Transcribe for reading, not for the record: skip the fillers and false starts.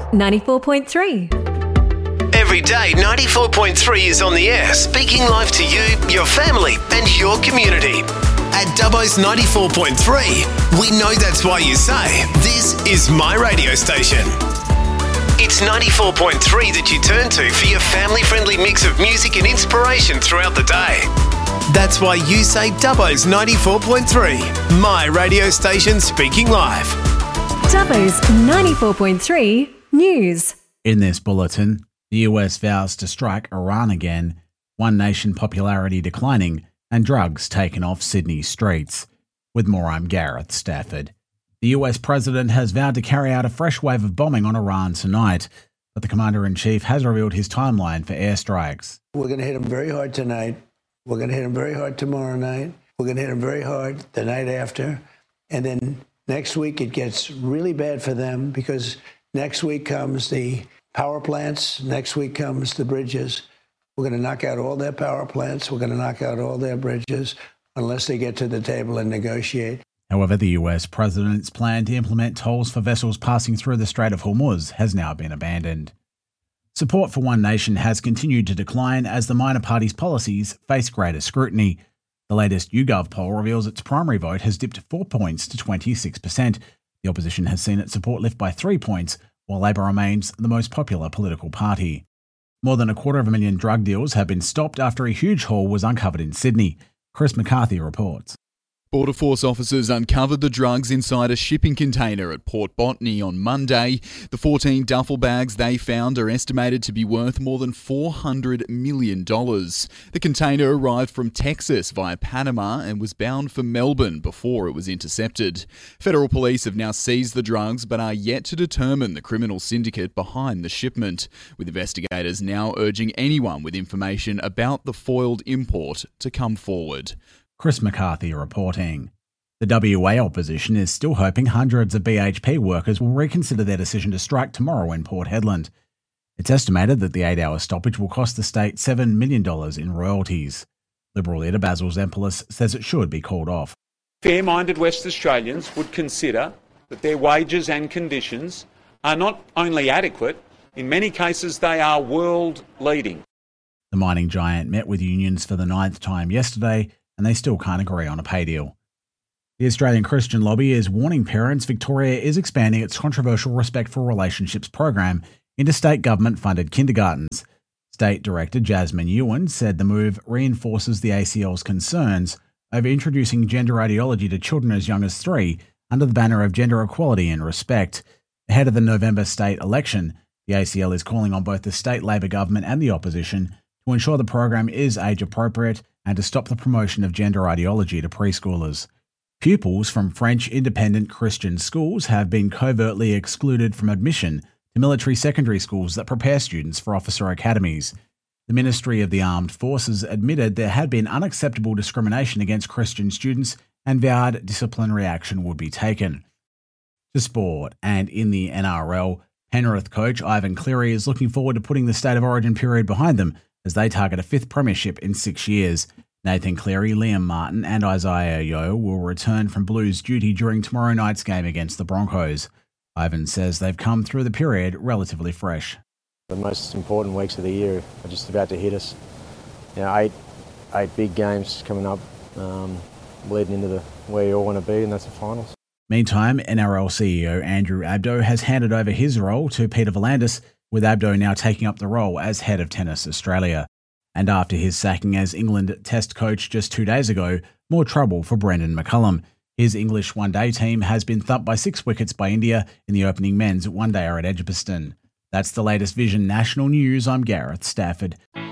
94.3. Every day, 94.3 is on the air, speaking live to you, your family, and your community. At Dubbo's 94.3, we know that's why you say, this is my radio station. It's 94.3 that you turn to for your family-friendly mix of music and inspiration throughout the day. That's why you say Dubbo's 94.3, my radio station speaking live. Dubbo's 94.3 News. In this bulletin, the US vows to strike Iran again, One Nation popularity declining, and drugs taken off Sydney streets. With more, I'm Gareth Stafford. The US president has vowed to carry out a fresh wave of bombing on Iran tonight, but the commander-in-chief has revealed his timeline for airstrikes. We're going to hit them very hard tonight. We're going to hit them very hard tomorrow night. We're going to hit them very hard the night after. And then next week it gets really bad for them because next week comes the power plants. Next week comes the bridges. We're going to knock out all their power plants. We're going to knock out all their bridges unless they get to the table and negotiate. However, the US president's plan to implement tolls for vessels passing through the Strait of Hormuz has now been abandoned. Support for One Nation has continued to decline as the minor party's policies face greater scrutiny. The latest YouGov poll reveals its primary vote has dipped 4 points to 26%. The opposition has seen its support lift by 3 points, while Labor remains the most popular political party. More than 250,000 drug deals have been stopped after a huge haul was uncovered in Sydney. Chris McCarthy reports. Border Force officers uncovered the drugs inside a shipping container at Port Botany on Monday. The 14 duffel bags they found are estimated to be worth more than $400 million. The container arrived from Texas via Panama and was bound for Melbourne before it was intercepted. Federal police have now seized the drugs but are yet to determine the criminal syndicate behind the shipment, with investigators now urging anyone with information about the foiled import to come forward. Chris McCarthy reporting. The WA opposition is still hoping hundreds of BHP workers will reconsider their decision to strike tomorrow in Port Hedland. It's estimated that the 8-hour stoppage will cost the state $7 million in royalties. Liberal leader Basil Zempilas says it should be called off. Fair-minded West Australians would consider that their wages and conditions are not only adequate, in many cases they are world-leading. The mining giant met with unions for the 9th time yesterday, and they still can't agree on a pay deal. The Australian Christian Lobby is warning parents Victoria is expanding its controversial Respectful Relationships program into state government-funded kindergartens. State Director Jasmine Ewan said the move reinforces the ACL's concerns over introducing gender ideology to children as young as 3 under the banner of gender equality and respect. Ahead of the November state election, the ACL is calling on both the state Labor government and the opposition to ensure the program is age-appropriate and to stop the promotion of gender ideology to preschoolers. Pupils from French independent Christian schools have been covertly excluded from admission to military secondary schools that prepare students for officer academies. The Ministry of the Armed Forces admitted there had been unacceptable discrimination against Christian students and vowed disciplinary action would be taken. To sport, and in the NRL, Penrith coach Ivan Cleary is looking forward to putting the State of Origin period behind them as they target a 5th premiership in 6 years. Nathan Cleary, Liam Martin and Isaiah Yeo will return from Blues duty during tomorrow night's game against the Broncos. Ivan says they've come through the period relatively fresh. The most important weeks of the year are just about to hit us. You know, eight big games coming up, leading into where you all want to be, and that's the finals. Meantime, NRL CEO Andrew Abdo has handed over his role to Peter V'landys, with Abdo now taking up the role as head of Tennis Australia. And after his sacking as England Test coach just 2 days ago, more trouble for Brendan McCullum. His English one-day team has been thumped by 6 wickets by India in the opening men's one-dayer at Edgbaston. That's the latest Vision National News. I'm Gareth Stafford.